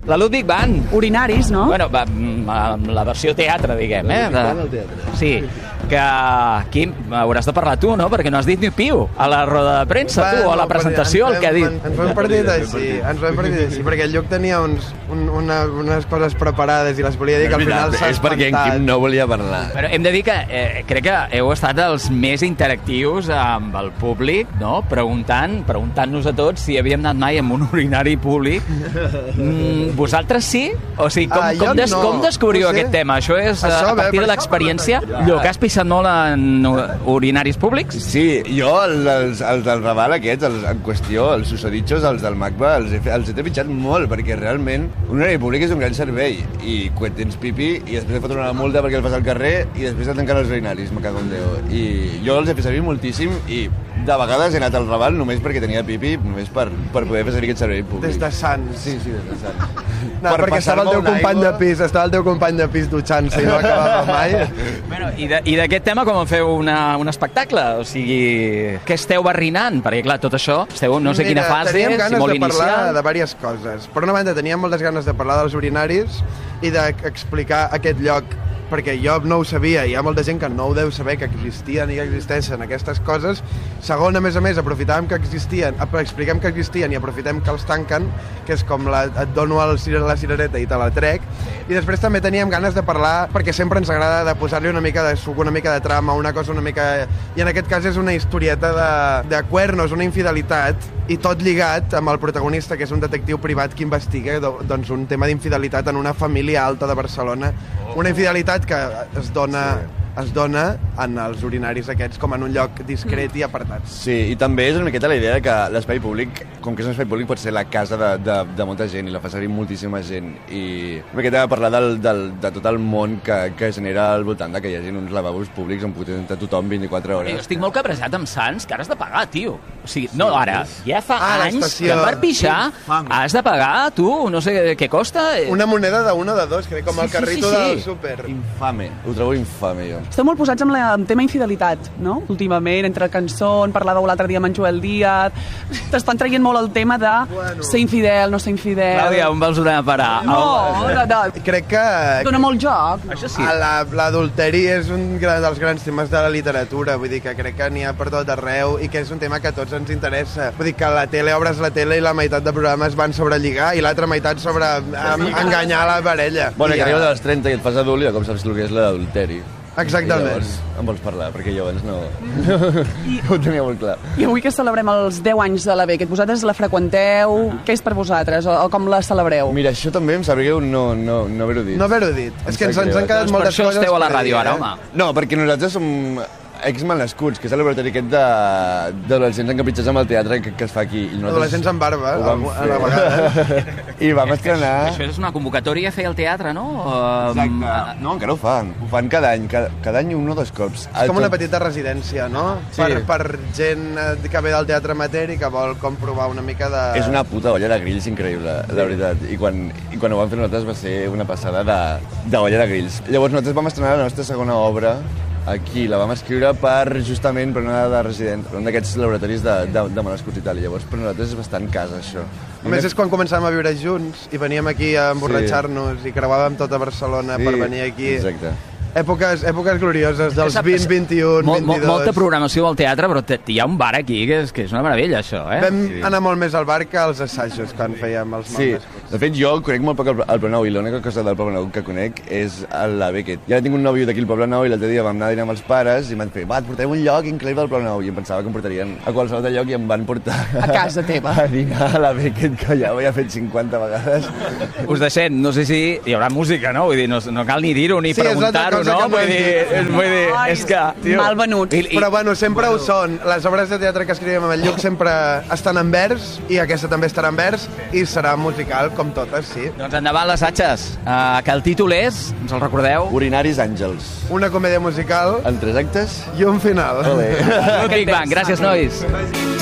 La Ludwig van. Urinaris, no? Bueno, la versió teatre, diguem, Van al teatre. Sí, que aquí hauràs de parlar tu, no? Perquè no has dit ni piu a la roda de premsa, tu, o a la presentació, el que ha dit. Ens ho hem perdit així, perquè el Lluc tenia unes coses preparades i les volia dir que al final s'ha és perquè en Quim no volia parlar. Però hem de dir que crec que heu estat els més interactius amb el públic, no? Preguntant-nos a tots si havíem anat mai en un urinari públic. Vosaltres sí? O sigui, com descobriu aquest tema? Això és a partir de l'experiència? Lluc, has pixat molt en urinaris públics? Sí, jo els del Raval aquests, en qüestió, els susodichos, els del MACBA, els he trepitjat molt, perquè realment un urinari públic és un gran servei, i quan tens pipi i després et foten una multa perquè el fas al carrer i després et tanquen els urinaris, me cago en Déu. I jo els he fet servir moltíssim i de vegades he anat al Raval només perquè tenia pipi, només per poder fer servir aquest servei públic. Des de Sants. Sí, des de Sants. No, perquè estava el teu company de pis dutxant-se i no acabava mai. Bueno, i d'aquest tema com feu un espectacle? O sigui, què esteu barrinant? Perquè, clar, tot això, esteu no sé quina fase, teníem ganes molt de parlar inicial. de diverses coses. Per una banda, teníem moltes ganes de parlar dels urinaris i d'explicar aquest lloc, perquè jo no ho sabia, i hi ha molta gent que no ho deu saber, que existien i que existeixen aquestes coses. Segon, a més, aprofitàvem que existien, expliquem que existien i aprofitem que els tanquen, que és com et dono la cirereta i te la trec. I després també teníem ganes de parlar, perquè sempre ens agrada de posar-li una mica de suc, una mica de trama, una cosa una mica... I en aquest cas és una historieta de cuernos, una infidelitat, i tot lligat amb el protagonista, que és un detectiu privat que investiga doncs, un tema d'infidelitat en una família alta de Barcelona. Una infidelitat que es dona en els urinaris aquests com en un lloc discret i apartat. Sí, i també és una miqueta la idea que l'espai públic, com que és un espai públic, pot ser la casa de molta gent i la fa servir moltíssima gent. I una miqueta parlar de tot el món que genera al voltant que hi hagi uns lavabos públics on pot entrar tothom 24 hores. Jo estic molt cabrejat amb Sants, que ara has de pagar, tio. O sigui, no ara, ja fa anys que per pixar has de pagar, tu, no sé què costa. Una moneda de 1 o de 2, crec, com el carrito del súper. Infame, ho trobo infame, jo. Esteu molt posats amb el tema infidelitat, no? Últimament, entre cançons, parlàveu l'altre dia amb en Joel Díaz, t'estan traient molt el tema de ser infidel, no ser infidel... Clàudia, on vols anar a parar? No. Crec que... Dóna molt joc. Això sí. L'adulteri és un dels grans temes de la literatura, vull dir que crec que n'hi ha per tot arreu i que és un tema que a tots ens interessa. Vull dir que a la tele obres la tele i la meitat de programes van sobre lligar i l'altra meitat sobre enganyar la parella. Bueno, que arribes als 30 i et fas adult i com saps el que és l'adulteri. Exactament. I llavors em vols parlar, perquè jo abans no ho tenia molt clar. I avui que celebrem els 10 anys de la BECET, vosaltres la freqüenteu? Què és per vosaltres? O com la celebreu? Mira, això també em sap greu no haver-ho dit. No haver-ho dit. És que ens han quedat moltes coses... Per això esteu a la ràdio ara, home. No, perquè nosaltres som ex-malnascuts, que és el laboratori aquest d'adolescents encapritxats amb el teatre que es fa aquí. Adolescents amb barba, a la vegada. I vam estrenar... Això és una convocatòria a fer al teatre, no? Exacte. No, encara ho fan. Ho fan cada any, un o dos cops. És com una petita residència, no? Sí. Per gent que ve del teatre amateur i que vol comprovar una mica de... És una puta olla de grills increïble, la veritat. I quan ho vam fer nosaltres va ser una passada d'olla de grills. Llavors nosaltres vam estrenar la nostra segona obra aquí, la vam escriure justament per una de residents, per un d'aquests laboratoris de malescuts i tal, i llavors per nosaltres és bastant casa, això. A més, és quan començàvem a viure junts i veníem aquí a emborratxar-nos i creuàvem tota Barcelona per venir aquí. Exacte. Èpoques glorioses dels 20, 21, 22... Molta programació del teatre, però hi ha un bar aquí que és una meravella, això, eh? Vam anar molt més al bar que als assajos quan fèiem els malescuts. Sí, de fet jo conec molt poc el Poblenou i l'única cosa del Poblenou que conec és la BECET. Ja tinc un nòvio d'aquí al Poblenou i l'altre dia vam anar a dinar amb els pares i m'han fet, et portem un lloc increïble al Poblenou, i em pensava que em portarien a qualsevol altre lloc i em van portar a casa teva a dinar a la BECET, que ja ho havia fet 50 vegades. Us deixem, no sé si hi haurà música, no? Vull dir, no cal ni dir-ho ni preguntar-ho, no? Vull dir, és que... Tio, mal venut. Però bueno, sempre ho són. Les obres de teatre que escrivim amb el Lluc sempre estan en vers, i aquesta també estarà en vers, i serà musical, com totes, sí. Doncs endavant les atxes, que el títol és, ens el recordeu? Urinaris Àngels. Una comèdia musical... En 3 actes. I un final. Big Bang, gràcies, nois.